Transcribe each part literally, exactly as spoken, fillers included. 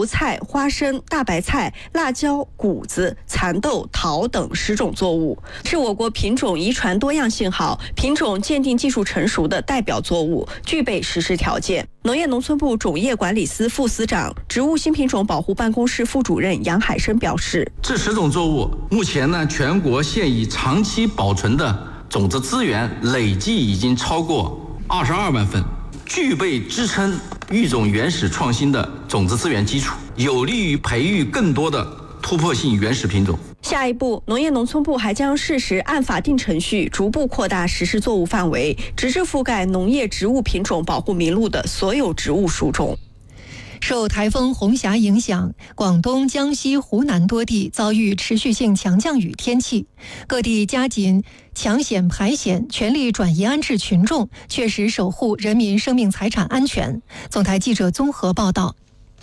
油菜、花生、大白菜、辣椒、谷子、蚕豆、桃等十种作物，是我国品种遗传多样性好、品种鉴定技术成熟的代表作物，具备实施条件。农业农村部种业管理司副司长、植物新品种保护办公室副主任杨海生表示， 这十种作物目前呢，全国现已长期保存的种子资源累计已经超过二十二万份，具备支撑育种原始创新的种子资源基础，有利于培育更多的突破性原始品种。 下一步，农业农村部还将适时按法定程序逐步扩大实施作物范围，直至覆盖农业植物品种保护名录的所有植物属种。 受台风红霞影响，广东、江西、湖南多地遭遇持续性强降雨天气，各地加紧抢险排险，全力转移安置群众，确实守护人民生命财产安全。总台记者综合报道。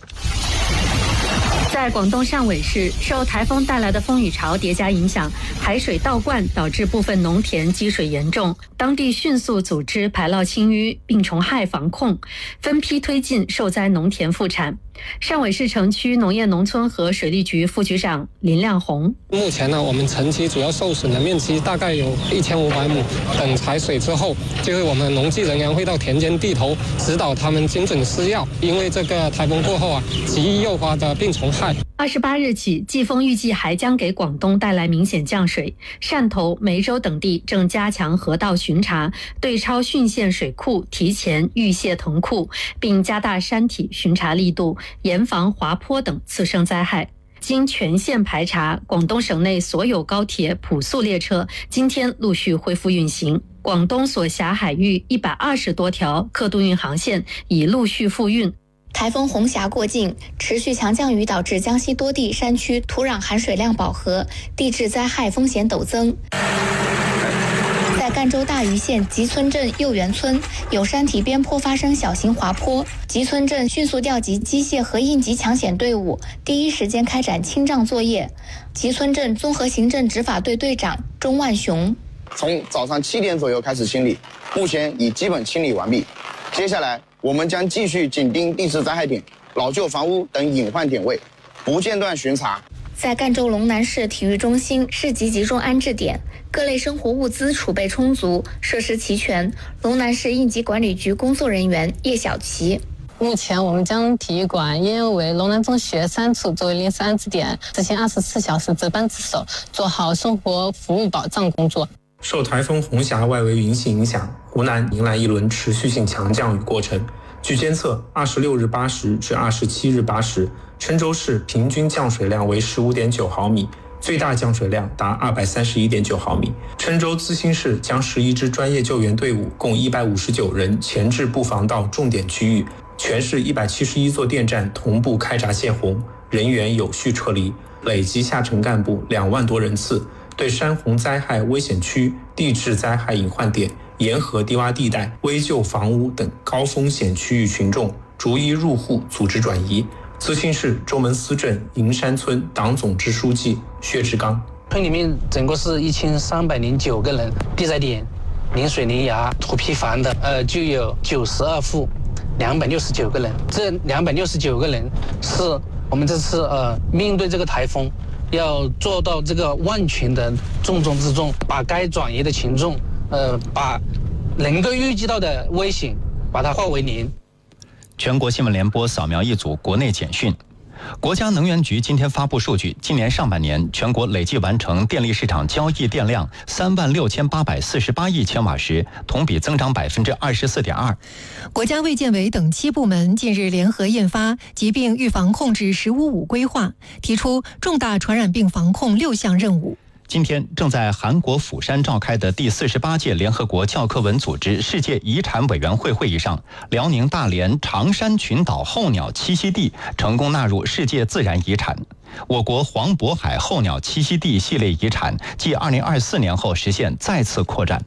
在广东汕尾市，受台风带来的风雨潮叠加影响，海水倒灌导致部分农田积水严重，当地迅速组织排涝清淤、病虫害防控，分批推进受灾农田复产。汕尾市城区农业农村和水利局副局长林亮红： 目前呢，我们城区主要受损的面积大概有一千五百亩。等排水之后，就是我们农技人员会到田间地头指导他们精准施药，因为这个台风过后啊，极易诱发的病虫害。 二十八日起，季风预计还将给广东带来明显降水。汕头、梅州等地正加强河道巡查，对超浚县水库提前预泄腾库，并加大山体巡查力度，严防滑坡等次生灾害。经全线排查，广东省内所有高铁、普速列车今天陆续恢复运行。广东所辖海域一百二十多条客渡运航线已陆续复运。 台风红霞过境，持续强降雨导致江西多地山区土壤含水量饱和，地质灾害风险陡增。在赣州大余县吉村镇右园村，有山体边坡发生小型滑坡，吉村镇迅速调集机械和应急抢险队伍，第一时间开展清障作业。吉村镇综合行政执法队队长钟万雄： 从早上七点左右开始清理，目前已基本清理完毕。接下来我们将继续紧盯地质灾害点、老旧房屋等隐患点位，不间断巡查。 在赣州龙南市体育中心市级集中安置点，各类生活物资储备充足，设施齐全。龙南市应急管理局工作人员叶小琪： 目前我们将体育馆应用为龙南中学三处作为临时安置点，执行二十四小时值班值守，做好生活服务保障工作。 受台风红霞外围云系影响，湖南迎来一轮持续性强降雨过程。据监测，二十六日八时至二十七日八时，郴州市平均降水量为 十五点九毫米，最大降水量达 二百三十一点九毫米。郴州资兴市将十一支专业救援队伍共一百五十九人前置布防到重点区域，全市一百七十一座电站同步开闸泄洪，人员有序撤离，累计下沉干部两万多人次，对山洪灾害危险区、地质灾害隐患点、沿河低洼地带、危旧房屋等高风险区域群众逐一入户组织转移。资兴市周门司镇银山村党总支书记薛志刚： 村里面整个是一千三百零九个人，地灾点、临水临崖、土坯房的，呃，就有九十二户，两百六十九个人。这两百六十九个人是我们这次呃面对这个台风，要做到这个万全的重中之重，把该转移的群众，呃，把能够预计到的危险，把它化为零。 全国新闻联播扫描一组国内简讯。国家能源局今天发布数据，今年上半年全国累计完成电力市场交易电量三万六千八百四十八亿千瓦时，同比增长百分之二十四点二。 国家卫健委等七部门近日联合印发《疾病预防控制“十五五”规划》，提出重大传染病防控六项任务。 今天正在韩国釜山召开的第四十八届联合国教科文组织世界遗产委员会会议上，辽宁大连长山群岛候鸟栖息地成功纳入世界自然遗产。我国黄渤海候鸟栖息地系列遗产继二零二四年后实现再次扩展。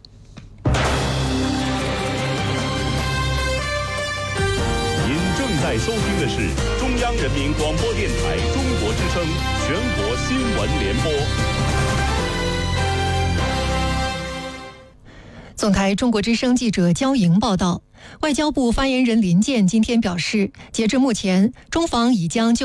您正在收听的是中央人民广播电台中国之声全国新闻联播。 总台中国之声记者焦莹报道，外交部发言人林健今天表示，截至目前，中方已将就